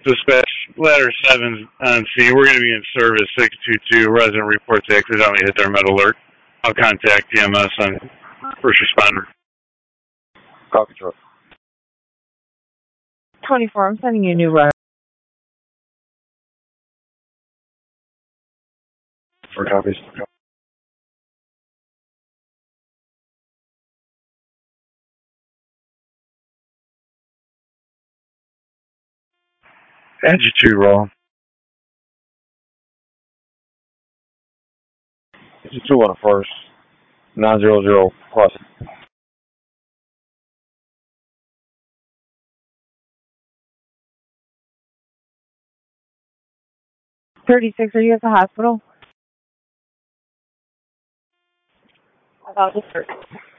Dispatch, ladder 7 on C. We're going to be in service 622. Resident reports they accidentally hit their med alert. I'll contact EMS on first responder. Copy, truck. 24, I'm sending you a new route. For copies. Attitude roll. 2 on the first. 900 plus. 36, are you at the hospital? About the 30.